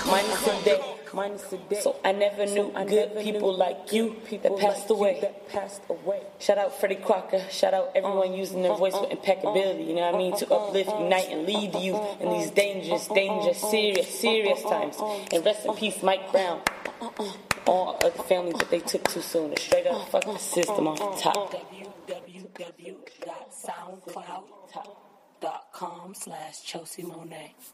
minus a day. So I never knew good people like you that passed away. Shout out Freddie Crocker. Shout out everyone using their voice with impeccability. You know what I mean? To uplift, unite, and lead you in these dangerous, serious times. And rest in peace, Mike Brown. All other families that they took too soon. To straight up fuck the system off the top. www.soundcloud.com/Chelsea Monet.